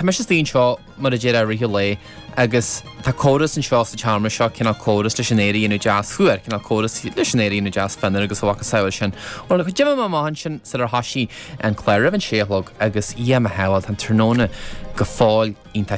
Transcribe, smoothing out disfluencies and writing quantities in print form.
tá me stíon seo mar a déad rithe le agus tá córas an seo sa tearmar seo cinál córas leis sinnéirí inú jazz chuair cinál córas leis sinnéirí inú jazz fannar agus bhacha saoil sin. Ó le chu deimime máhan sin sa ar hasí an chléir an séhlog agus íam a heáil an tróna go fáil ínta